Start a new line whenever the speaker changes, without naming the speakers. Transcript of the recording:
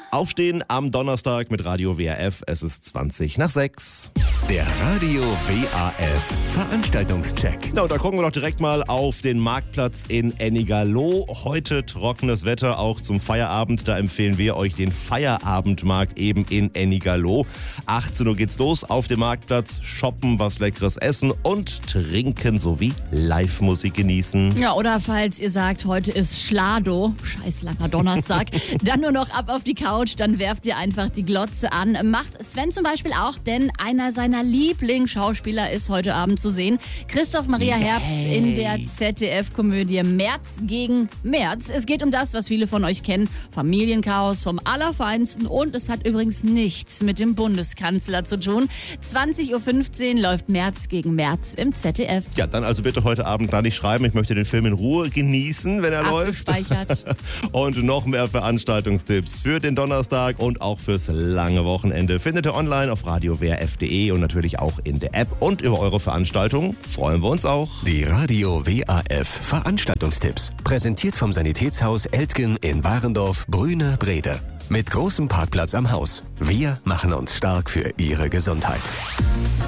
Aufstehen am Donnerstag mit Radio WRF. Es ist 20 nach 6.
Der Radio WAF Veranstaltungscheck.
Na, und da gucken wir doch direkt mal auf den Marktplatz in Ennigerloh. Heute trockenes Wetter, auch zum Feierabend. Da empfehlen wir euch den Feierabendmarkt eben in Ennigerloh. 18 Uhr geht's los auf dem Marktplatz. Shoppen, was Leckeres essen und trinken sowie Live-Musik genießen.
Ja, oder falls ihr sagt, heute ist Schlado, scheiß langer Donnerstag, dann nur noch ab auf die Couch, dann werft ihr einfach die Glotze an. Macht Sven zum Beispiel auch, denn einer seiner Lieblingsschauspieler ist heute Abend zu sehen. Christoph Maria Herbst in der ZDF-Komödie März gegen März. Es geht um das, was viele von euch kennen. Familienchaos vom Allerfeinsten und es hat übrigens nichts mit dem Bundeskanzler zu tun. 20.15 Uhr läuft März gegen März im ZDF.
Ja, dann also bitte heute Abend da nicht schreiben. Ich möchte den Film in Ruhe genießen, wenn er läuft.
Abgespeichert.
Und noch mehr Veranstaltungstipps für den Donnerstag und auch fürs lange Wochenende findet ihr online auf radiowrf.de und natürlich auch in der App. Und über eure Veranstaltungen freuen wir uns auch.
Die Radio WAF Veranstaltungstipps. Präsentiert vom Sanitätshaus Eltgen in Warendorf, Brüne, Brede. Mit großem Parkplatz am Haus. Wir machen uns stark für Ihre Gesundheit.